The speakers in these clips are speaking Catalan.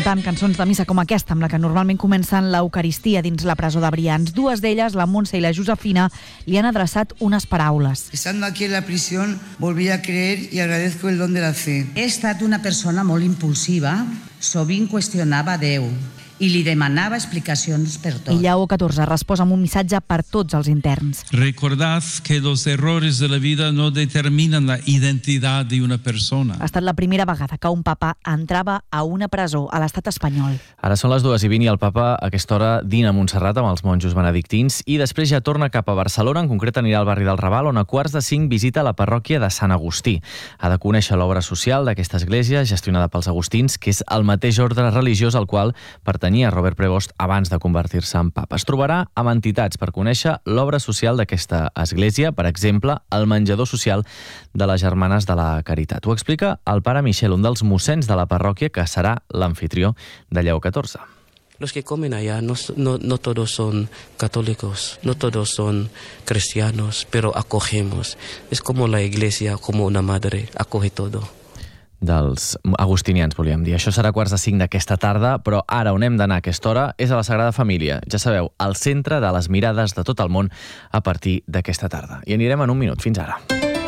cantant cançons de missa com aquesta, amb la que normalment comencen l'Eucaristia dins la presó de Brians. Dues d'elles, la Montse i la Josefina, li han adreçat unes paraules. Estando aquí en la prisión, volví a creer y agradezco el don de la fe. He estat una persona molt impulsiva, sovint qüestionava Déu i li demanava explicacions per tot. I Lleó XIV resposa amb un missatge per tots els interns. Recordad que los errores de la vida no determinan la identidad de una persona. Ha estat la primera vegada que un papa entrava a una presó a l'estat espanyol. Ara són les 2:20 i el papa a aquesta hora dina a Montserrat amb els monjos benedictins i després ja torna cap a Barcelona, en concret anirà al barri del Raval, on a 4:45 visita la parròquia de Sant Agustí. Ha de conèixer l'obra social d'aquesta església, gestionada pels agustins, que és el mateix ordre religiós al qual pertanyia Robert Prevost abans de convertir-se en papa. Es trobarà amb entitats per conèixer l'obra social d'aquesta església, per exemple, el menjador social de les Germanes de la Caritat. Ho explica el pare Michel, un dels mossens de la parròquia que serà l'anfitrió de Lleó XIV. Los que comen allá no todos son católicos, no todos son cristianos, pero acogemos. Es como la iglesia, como una madre, acoge todo. Dels agustinians, volíem dir. Això serà 4:45 d'aquesta tarda, però ara on hem d'anar a aquesta hora és a la Sagrada Família. Ja sabeu, al centre de les mirades de tot el món a partir d'aquesta tarda. I anirem en un minut. Fins ara.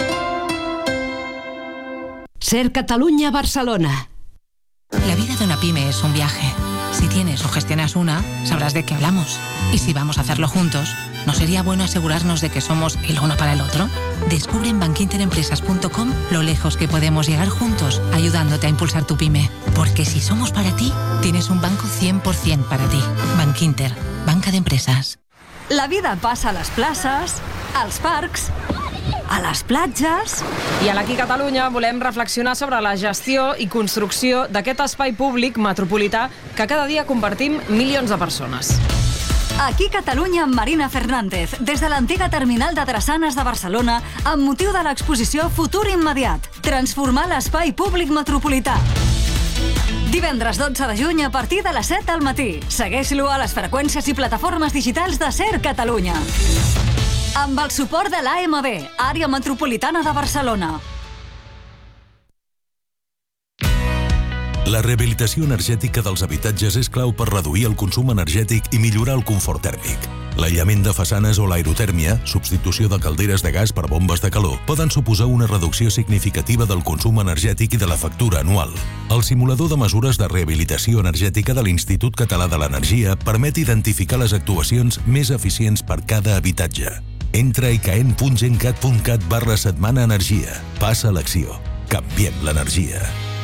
Ser Catalunya Barcelona. La vida de una pyme es un viaje. Si tienes o gestionas una, sabrás de qué hablamos. Y si vamos a hacerlo juntos, ¿no sería bueno asegurarnos de que somos el uno para el otro? Descubre en bankinterempresas.com lo lejos que podemos llegar juntos, ayudándote a impulsar tu pyme. Porque si somos para ti, tienes un banco 100% para ti. Bankinter, banca de empresas. La vida passa a les places, als parcs, a les platges. I a l'Aquí Catalunya volem reflexionar sobre la gestió i construcció d'aquest espai públic metropolità que cada dia compartim milions de persones. Aquí Catalunya amb Marina Fernández, des de l'antiga terminal de Drassanes de Barcelona, amb motiu de l'exposició Futur Immediat, transformar l'espai públic metropolità. Divendres 12 de juny a partir de les 7 del matí. Segueix-lo a les freqüències i plataformes digitals de Ser Catalunya. Amb el suport de l'AMB, Àrea Metropolitana de Barcelona. La rehabilitació energètica dels habitatges és clau per reduir el consum energètic i millorar el confort tèrmic. L'aïllament de façanes o l'aerotèrmia, substitució de calderes de gas per bombes de calor, poden suposar una reducció significativa del consum energètic i de la factura anual. El simulador de mesures de rehabilitació energètica de l'Institut Català de l'Energia permet identificar les actuacions més eficients per cada habitatge. Entra a icaen.gencat.cat/setmana energia. Passa a l'acció. Canviem l'energia.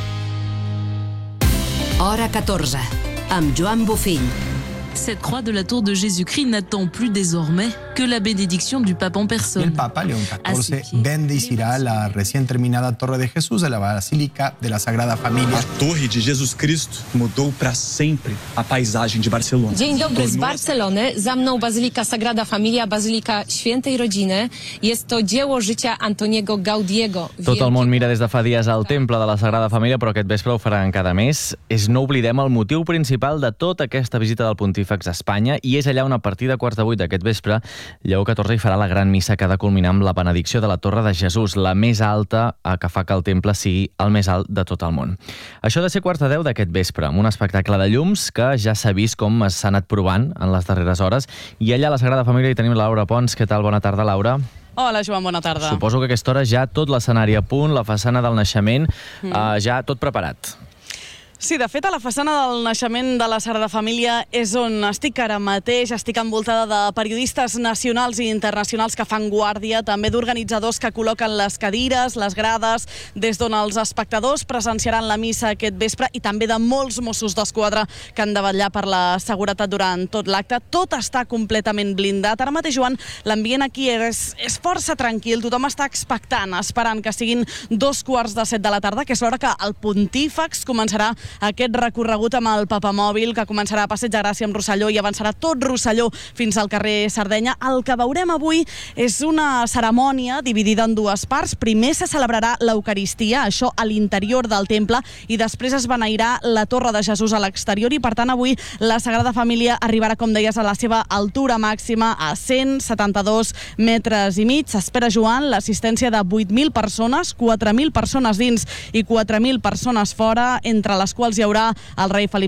Hora 14, amb Joan Bofill. Cette croix de la tour de Jésus-Christ n'attend plus désormais que la bénédiction du pape en personne. El Papa León XIV bendecirá la recién terminada Torre de Jesús de la Basílica de la Sagrada Familia. A Torre de Jesus Cristo mudou para sempre a paisagem de Barcelona. Dzień dobry z Barcelony. Za mną Bazylika Sagrada Familia, Bazylika Świętej Rodziny. Jest to dzieło życia Antoniego Gaudiego. Tot el món mira des de fa dies al temple de la Sagrada Família, però aquest vespre ho faran cada mes. No oblidem el motiu principal de tota aquesta visita del pontífex a Espanya, i és allà on a partir de 7:15 d'aquest vespre Lleó XIV hi farà la gran missa que ha de culminar amb la benedicció de la Torre de Jesús, la més alta, que fa que el temple sigui el més alt de tot el món. Això ha de ser 9:15 d'aquest vespre, amb un espectacle de llums que ja s'ha vist com s'ha anat provant en les darreres hores, i allà a la Sagrada Família hi tenim la Laura Pons. Què tal? Bona tarda, Laura. Hola, Joan, bona tarda. Suposo que a aquesta hora ja tot l'escenari a punt, la façana del naixement, ja tot preparat. Sí, de fet, a la façana del naixement de la Sagrada Família és on estic ara mateix. Estic envoltada de periodistes nacionals i internacionals que fan guàrdia, també d'organitzadors que col·loquen les cadires, les grades, des d'on els espectadors presenciaran la missa aquest vespre, i també de molts Mossos d'Esquadra que han de vetllar per la seguretat durant tot l'acte. Tot està completament blindat. Ara mateix, Joan, l'ambient aquí és força tranquil. Tothom està expectant, esperant que siguin 7:15 de la tarda, que és l'hora que el pontífex començarà aquest recorregut amb el papamòbil, que començarà a Passeig de Gràcia amb Rosselló i avançarà tot Rosselló fins al carrer Sardenya. El que veurem avui és una cerimònia dividida en dues parts. Primer se celebrarà l'Eucaristia, això a l'interior del temple, i després es beneirà la Torre de Jesús a l'exterior, i per tant avui la Sagrada Família arribarà, com deies, a la seva altura màxima, a 172 metres i mig. S'espera, Joan, l'assistència de 8.000 persones, 4.000 persones dins i 4.000 persones fora, entre les quals hi haurà el rei Felip